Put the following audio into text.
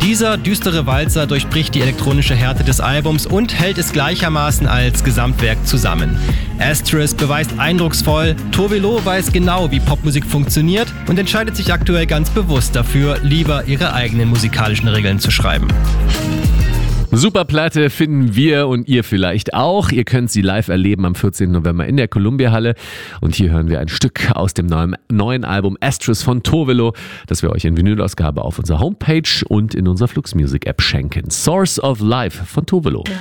Dieser düstere Walzer durchbricht die elektronische Härte des Albums und hält es gleichermaßen als Gesamtwerk zusammen. Asterisk beweist eindrucksvoll, Tove Lo weiß genau, wie Popmusik funktioniert und entscheidet sich aktuell ganz bewusst dafür, lieber ihre eigenen musikalischen Regeln zu schreiben. Super Platte finden wir und ihr vielleicht auch. Ihr könnt sie live erleben am 14. November in der Columbia-Halle. Und hier hören wir ein Stück aus dem neuen Album Asterisk von Tove Lo, das wir euch in Vinylausgabe auf unserer Homepage und in unserer Flux Music App schenken. Source of Life von Tove Lo.